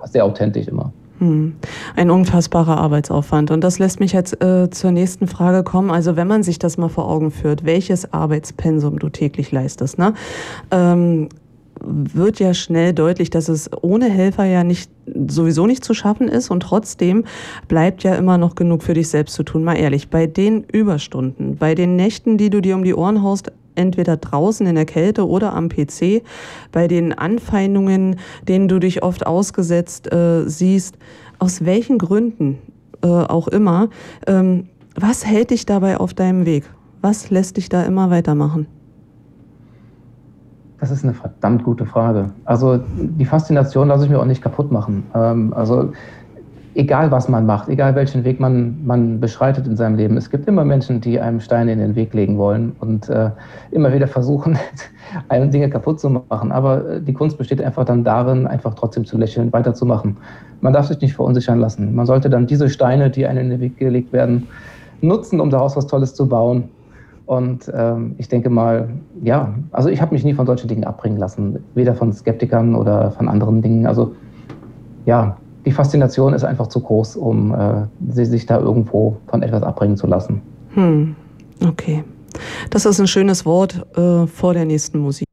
sehr authentisch immer. Ein unfassbarer Arbeitsaufwand. Und das lässt mich jetzt zur nächsten Frage kommen. Also wenn man sich das mal vor Augen führt, welches Arbeitspensum du täglich leistest, ne? Wird ja schnell deutlich, dass es ohne Helfer ja sowieso nicht zu schaffen ist, und trotzdem bleibt ja immer noch genug für dich selbst zu tun. Mal ehrlich, bei den Überstunden, bei den Nächten, die du dir um die Ohren haust, entweder draußen in der Kälte oder am PC, bei den Anfeindungen, denen du dich oft ausgesetzt siehst, aus welchen Gründen auch immer, was hält dich dabei auf deinem Weg? Was lässt dich da immer weitermachen? Das ist eine verdammt gute Frage. Also die Faszination lasse ich mir auch nicht kaputt machen. Also egal, was man macht, egal welchen Weg man beschreitet in seinem Leben, es gibt immer Menschen, die einem Steine in den Weg legen wollen und immer wieder versuchen, einem Dinge kaputt zu machen. Aber die Kunst besteht einfach dann darin, einfach trotzdem zu lächeln, weiterzumachen. Man darf sich nicht verunsichern lassen. Man sollte dann diese Steine, die einem in den Weg gelegt werden, nutzen, um daraus was Tolles zu bauen. Und ich denke mal, ja, also ich habe mich nie von solchen Dingen abbringen lassen, weder von Skeptikern oder von anderen Dingen. Also ja, die Faszination ist einfach zu groß, um sich da irgendwo von etwas abbringen zu lassen. Okay. Das ist ein schönes Wort vor der nächsten Musik.